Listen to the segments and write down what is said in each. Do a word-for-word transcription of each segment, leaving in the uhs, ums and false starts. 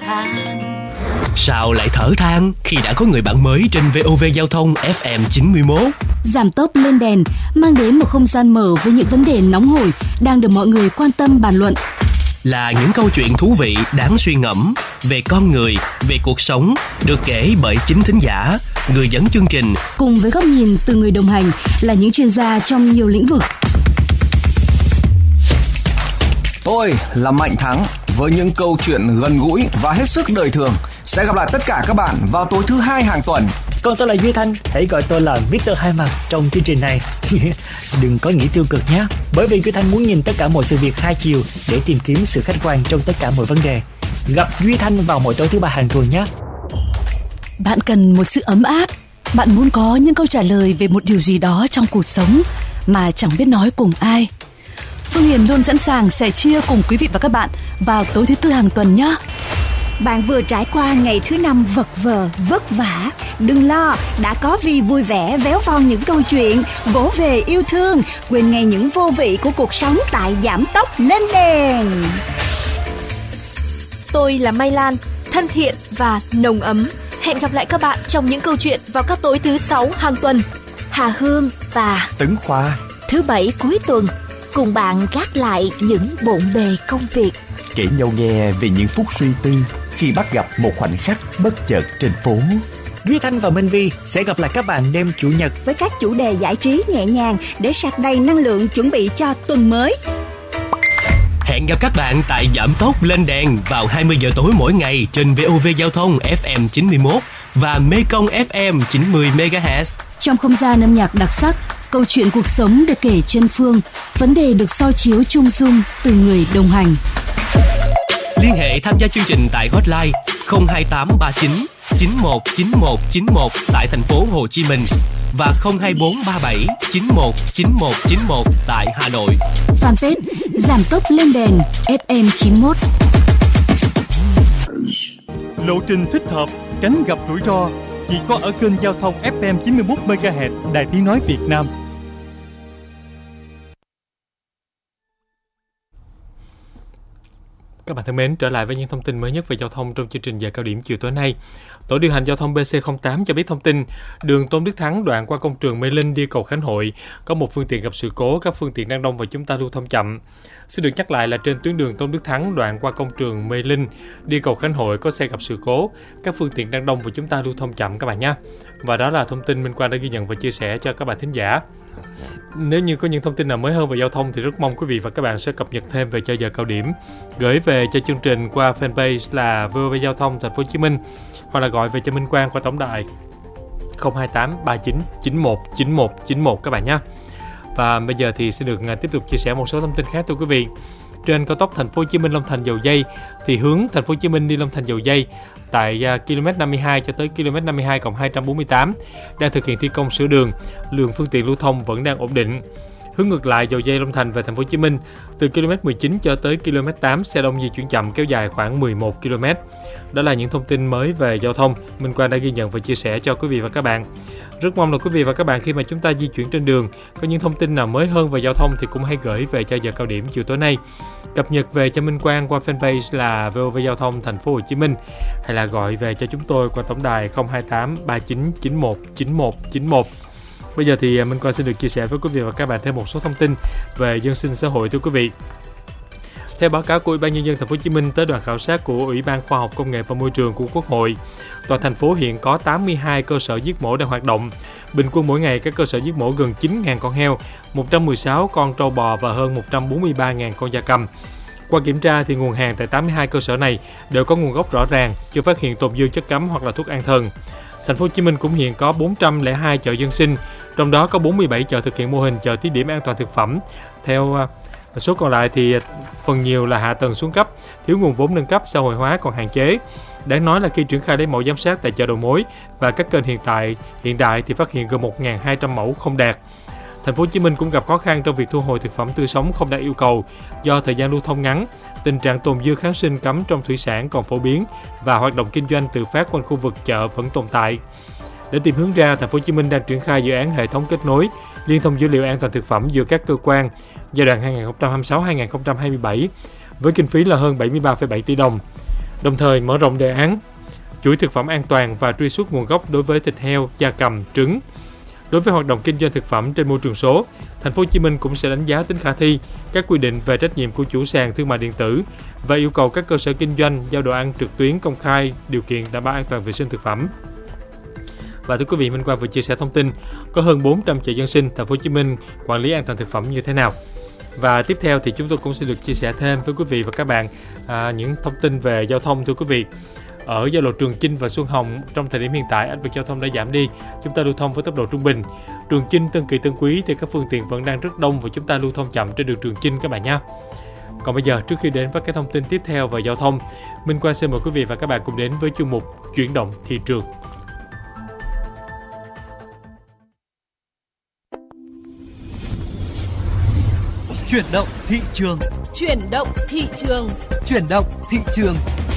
than. Sao lại thở than khi đã có người bạn mới trên vê o vê Giao thông ép em chín mươi mốt? Giảm tốc lên đèn mang đến một không gian mở với những vấn đề nóng hổi đang được mọi người quan tâm bàn luận. Là những câu chuyện thú vị đáng suy ngẫm về con người, về cuộc sống, được kể bởi chính thính giả, người dẫn chương trình, cùng với góc nhìn từ người đồng hành là những chuyên gia trong nhiều lĩnh vực. Tôi là Mạnh Thắng với những câu chuyện gần gũi và hết sức đời thường. Sẽ gặp lại tất cả các bạn vào tối thứ hai hàng tuần. Còn tôi là Duy Thanh, hãy gọi tôi là mít tơ Hai Mặt trong chương trình này. Đừng có nghĩ tiêu cực nhé, bởi vì Duy Thanh muốn nhìn tất cả mọi sự việc hai chiều để tìm kiếm sự khách quan trong tất cả mọi vấn đề. Gặp Duy Thanh vào mỗi tối thứ ba hàng tuần nhé. Bạn cần một sự ấm áp. Bạn muốn có những câu trả lời về một điều gì đó trong cuộc sống mà chẳng biết nói cùng ai. Phương Hiền luôn sẵn sàng sẻ chia cùng quý vị và các bạn vào tối thứ tư hàng tuần nhé. Bạn vừa trải qua ngày thứ năm vật vờ, vất vả. Đừng lo, đã có Vi vui vẻ véo von những câu chuyện, vỗ về yêu thương, quên ngay những vô vị của cuộc sống tại Giảm tốc lên đèn. Tôi là Mai Lan, thân thiện và nồng ấm. Hẹn gặp lại các bạn trong những câu chuyện vào các tối thứ sáu hàng tuần. Hà Hương và Tấn Khoa, thứ bảy cuối tuần, cùng bạn gác lại những bộn bề công việc, kể nhau nghe về những phút suy tư khi bắt gặp một khoảnh khắc bất chợt trên phố. Duy Thanh và Minh Vi sẽ gặp lại các bạn đêm Chủ nhật với các chủ đề giải trí nhẹ nhàng để sạc đầy năng lượng chuẩn bị cho tuần mới. Hẹn gặp các bạn tại Giảm tốc lên đèn vào hai mươi giờ tối mỗi ngày trên vê o vê Giao thông ép em chín mươi mốt và Mekong ép em chín mươi mê ga héc. Trong không gian âm nhạc đặc sắc, câu chuyện cuộc sống được kể chân phương, vấn đề được soi chiếu chung dung từ người đồng hành. Liên hệ tham gia chương trình tại hotline không hai tám ba chín chín một chín một chín một tại thành phố Hồ Chí Minh và không hai bốn ba bảy chín một chín một chín một tại Hà Nội. Fanpage Giảm tốc lên đèn ép em chín mốt. Lộ trình thích hợp, tránh gặp rủi ro chỉ có ở kênh Giao thông ép em chín mươi mốt mê ga héc Đài Tiếng nói Việt Nam. Các bạn thân mến, trở lại với những thông tin mới nhất về giao thông trong chương trình giờ cao điểm chiều tối nay. Tổ điều hành giao thông bê xê không tám cho biết thông tin đường Tôn Đức Thắng đoạn qua công trường Mê Linh đi cầu Khánh Hội có một phương tiện gặp sự cố, các phương tiện đang đông và chúng ta lưu thông chậm. Xin được nhắc lại là trên tuyến đường Tôn Đức Thắng đoạn qua công trường Mê Linh đi cầu Khánh Hội có xe gặp sự cố, các phương tiện đang đông và chúng ta lưu thông chậm các bạn nhé. Và đó là thông tin Minh Quang đã ghi nhận và chia sẻ cho các bạn thính giả. Nếu như có những thông tin nào mới hơn về giao thông thì rất mong quý vị và các bạn sẽ cập nhật thêm về cho giờ cao điểm, gửi về cho chương trình qua fanpage là vê o vê Giao thông Thành phố Hồ Chí Minh hoặc là gọi về cho Minh Quang qua tổng đài không hai tám ba chín chín một chín một chín một các bạn nhé. Và bây giờ thì sẽ được tiếp tục chia sẻ một số thông tin khác thưa quý vị. Trên cao tốc Thành phố Hồ Chí Minh Long Thành Dầu Giây thì hướng Thành phố Hồ Chí Minh đi Long Thành Dầu Giây tại ki lô mét năm mươi hai cho tới ki lô mét năm mươi hai cộng hai trăm bốn mươi tám đang thực hiện thi công sửa đường, lượng phương tiện lưu thông vẫn đang ổn định. Hướng ngược lại Dầu Giây Long Thành về Thành phố Hồ Chí Minh từ ki lô mét mười chín cho tới ki lô mét tám xe đông di chuyển chậm kéo dài khoảng mười một ki lô mét. Đó là những thông tin mới về giao thông Minh Quang đã ghi nhận và chia sẻ cho quý vị và các bạn. Rất mong là quý vị và các bạn khi mà chúng ta di chuyển trên đường có những thông tin nào mới hơn về giao thông thì cũng hãy gửi về cho giờ cao điểm chiều tối nay. Cập nhật về cho Minh Quang qua fanpage là vê o vê Giao thông Thành phố Hồ Chí Minh hay là gọi về cho chúng tôi qua tổng đài không hai tám ba chín chín một chín một chín một. Bây giờ thì Minh Quang sẽ được chia sẻ với quý vị và các bạn thêm một số thông tin về dân sinh xã hội thưa quý vị. Theo báo cáo của Ủy ban Nhân dân Thành phố Hồ Chí Minh tới đoàn khảo sát của Ủy ban Khoa học Công nghệ và Môi trường của Quốc hội, toàn thành phố hiện có tám mươi hai cơ sở giết mổ đang hoạt động. Bình quân mỗi ngày các cơ sở giết mổ gần chín nghìn con heo, một trăm mười sáu con trâu bò và hơn một trăm bốn mươi ba nghìn con gia cầm. Qua kiểm tra thì nguồn hàng tại tám mươi hai cơ sở này đều có nguồn gốc rõ ràng, chưa phát hiện tồn dư chất cấm hoặc là thuốc an thần. Thành phố Hồ Chí Minh cũng hiện có bốn trăm lẻ hai chợ dân sinh, trong đó có bốn mươi bảy chợ thực hiện mô hình chợ thí điểm an toàn thực phẩm. Theo số còn lại thì phần nhiều là hạ tầng xuống cấp, thiếu nguồn vốn nâng cấp, xã hội hóa còn hạn chế. Đáng nói là khi triển khai lấy mẫu giám sát tại chợ đầu mối và các kênh hiện tại hiện đại thì phát hiện gần một nghìn hai trăm mẫu không đạt. Thành phố Hồ Chí Minh cũng gặp khó khăn trong việc thu hồi thực phẩm tươi sống không đạt yêu cầu do thời gian lưu thông ngắn, tình trạng tồn dư kháng sinh cấm trong thủy sản còn phổ biến và hoạt động kinh doanh tự phát quanh khu vực chợ vẫn tồn tại. Để tìm hướng ra, Thành phố Hồ Chí Minh đang triển khai dự án hệ thống kết nối liên thông dữ liệu an toàn thực phẩm giữa các cơ quan giai đoạn hai nghìn không trăm hai mươi sáu đến hai nghìn không trăm hai mươi bảy với kinh phí là hơn bảy mươi ba phẩy bảy tỷ đồng. đồng thời mở rộng đề án chuỗi thực phẩm an toàn và truy xuất nguồn gốc đối với thịt heo, gia cầm, trứng. Đối với hoạt động kinh doanh thực phẩm trên môi trường số, Thành phố Hồ Chí Minh cũng sẽ đánh giá tính khả thi các quy định về trách nhiệm của chủ sàn thương mại điện tử và yêu cầu các cơ sở kinh doanh giao đồ ăn trực tuyến công khai điều kiện đảm bảo an toàn vệ sinh thực phẩm. Và thưa quý vị, Minh Quang vừa chia sẻ thông tin có hơn bốn trăm chợ dân sinh Thành phố Hồ Chí Minh quản lý an toàn thực phẩm như thế nào. Và tiếp theo thì chúng tôi cũng sẽ được chia sẻ thêm với quý vị và các bạn à, những thông tin về giao thông. Thưa quý vị, ở giao lộ Trường Chinh và Xuân Hồng trong thời điểm hiện tại áp lực giao thông đã giảm đi, chúng ta lưu thông với tốc độ trung bình. Trường Chinh, Tân Kỳ, Tân Quý thì các phương tiện vẫn đang rất đông và chúng ta lưu thông chậm trên đường Trường Chinh các bạn nhé. Còn bây giờ, trước khi đến với các thông tin tiếp theo về giao thông, Minh Quang xin mời quý vị và các bạn cùng đến với chuyên mục Chuyển động thị trường. Chuyển động thị trường. Chuyển động thị trường. Chuyển động thị trường.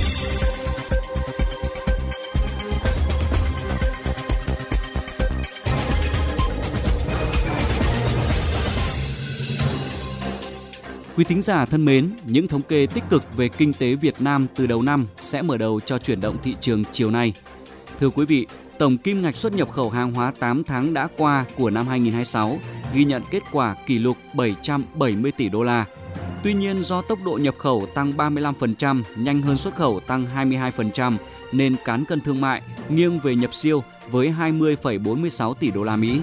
Quý thính giả thân mến, những thống kê tích cực về kinh tế Việt Nam từ đầu năm sẽ mở đầu cho chuyển động thị trường chiều nay. Thưa quý vị, tổng kim ngạch xuất nhập khẩu hàng hóa tám tháng đã qua của năm hai nghìn không trăm hai mươi sáu ghi nhận kết quả kỷ lục bảy trăm bảy mươi tỷ đô la. Tuy nhiên, do tốc độ nhập khẩu tăng ba mươi lăm phần trăm, nhanh hơn xuất khẩu tăng hai mươi hai phần trăm, nên cán cân thương mại nghiêng về nhập siêu với hai mươi phẩy bốn mươi sáu tỷ đô la Mỹ.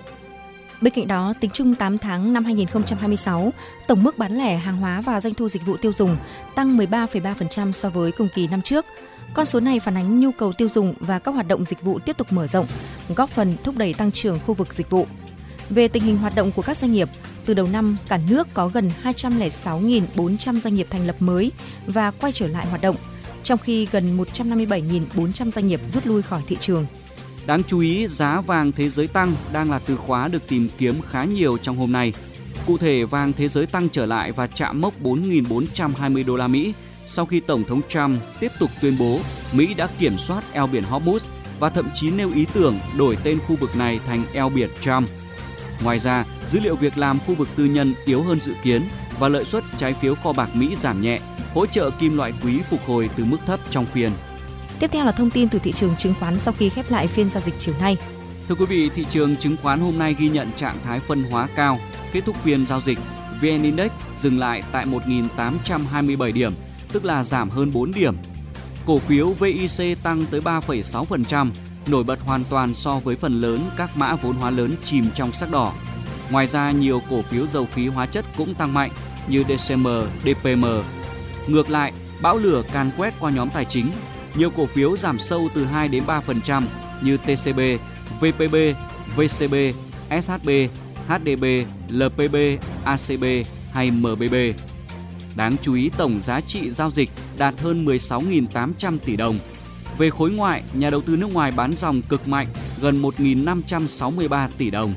Bên cạnh đó, tính chung tám tháng năm hai nghìn không trăm hai mươi sáu, tổng mức bán lẻ hàng hóa và doanh thu dịch vụ tiêu dùng tăng mười ba phẩy ba phần trăm so với cùng kỳ năm trước. Con số này phản ánh nhu cầu tiêu dùng và các hoạt động dịch vụ tiếp tục mở rộng, góp phần thúc đẩy tăng trưởng khu vực dịch vụ. Về tình hình hoạt động của các doanh nghiệp, từ đầu năm, cả nước có gần hai trăm lẻ sáu nghìn bốn trăm doanh nghiệp thành lập mới và quay trở lại hoạt động, trong khi gần một trăm năm mươi bảy nghìn bốn trăm doanh nghiệp rút lui khỏi thị trường. Đáng chú ý, giá vàng thế giới tăng đang là từ khóa được tìm kiếm khá nhiều trong hôm nay. Cụ thể, vàng thế giới tăng trở lại và chạm mốc bốn nghìn bốn trăm hai mươi đô la Mỹ sau khi Tổng thống Trump tiếp tục tuyên bố Mỹ đã kiểm soát eo biển Hormuz và thậm chí nêu ý tưởng đổi tên khu vực này thành eo biển Trump. Ngoài ra, dữ liệu việc làm khu vực tư nhân yếu hơn dự kiến và lợi suất trái phiếu kho bạc Mỹ giảm nhẹ, hỗ trợ kim loại quý phục hồi từ mức thấp trong phiên. Tiếp theo là thông tin từ thị trường chứng khoán sau khi khép lại phiên giao dịch chiều nay. Thưa quý vị, thị trường chứng khoán hôm nay ghi nhận trạng thái phân hóa cao. Kết thúc phiên giao dịch, vê en Index dừng lại tại một nghìn tám trăm hai mươi bảy điểm, tức là giảm hơn bốn điểm. Cổ phiếu vê i xê tăng tới ba phẩy sáu phần trăm, nổi bật hoàn toàn so với phần lớn các mã vốn hóa lớn chìm trong sắc đỏ. Ngoài ra, nhiều cổ phiếu dầu khí hóa chất cũng tăng mạnh như đê xê em, đê pê em. Ngược lại, bão lửa càn quét qua nhóm tài chính. Nhiều cổ phiếu giảm sâu từ hai đến ba phần trăm như tê xê bê, vê pê bê, vê xê bê, ét hát bê, hát đê bê, lờ pê bê, a xê bê hay em bê bê. Đáng chú ý, tổng giá trị giao dịch đạt hơn mười sáu nghìn tám trăm tỷ đồng. Về khối ngoại, nhà đầu tư nước ngoài bán dòng cực mạnh gần một nghìn năm trăm sáu mươi ba tỷ đồng.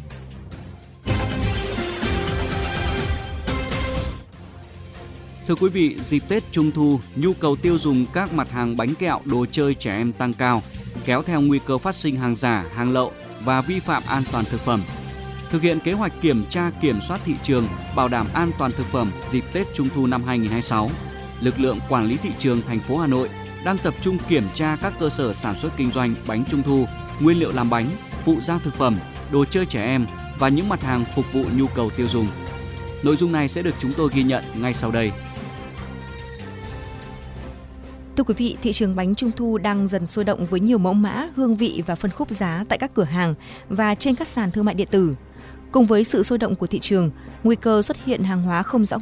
Thưa quý vị, dịp Tết Trung thu, nhu cầu tiêu dùng các mặt hàng bánh kẹo, đồ chơi trẻ em tăng cao, kéo theo nguy cơ phát sinh hàng giả, hàng lậu và vi phạm an toàn thực phẩm. Thực hiện kế hoạch kiểm tra kiểm soát thị trường, bảo đảm an toàn thực phẩm dịp Tết Trung thu năm hai nghìn không trăm hai mươi sáu, lực lượng quản lý thị trường thành phố Hà Nội đang tập trung kiểm tra các cơ sở sản xuất kinh doanh bánh Trung thu, nguyên liệu làm bánh, phụ gia thực phẩm, đồ chơi trẻ em và những mặt hàng phục vụ nhu cầu tiêu dùng. Nội dung này sẽ được chúng tôi ghi nhận ngay sau đây. Thưa quý vị, thị trường bánh Trung thu đang dần sôi động với nhiều mẫu mã, hương vị và phân khúc giá tại các cửa hàng và trên các sàn thương mại điện tử. Cùng với sự sôi động của thị trường, nguy cơ xuất hiện hàng hóa không rõ